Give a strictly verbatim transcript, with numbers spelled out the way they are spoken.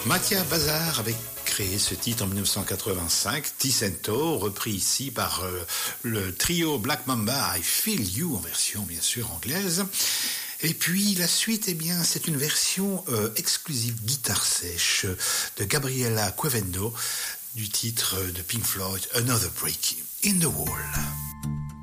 Mattia Bazar avait créé ce titre en dix-neuf cent quatre-vingt-cinq, Ticento, repris ici par euh, le trio Black Mamba, I Feel You, en version bien sûr anglaise. Et puis la suite, eh bien, c'est une version euh, exclusive guitare sèche de Gabriela Cuevendo du titre de Pink Floyd, Another Break in the Wall.